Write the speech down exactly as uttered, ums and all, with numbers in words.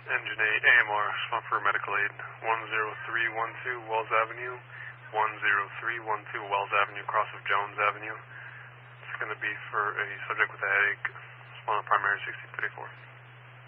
Engine eight, A M R, respond for medical aid. one zero three one two Wells Avenue. one zero three one two Wells Avenue, cross of Jones Avenue. It's going to be for a subject with a headache. Respond to primary sixty thirty-four.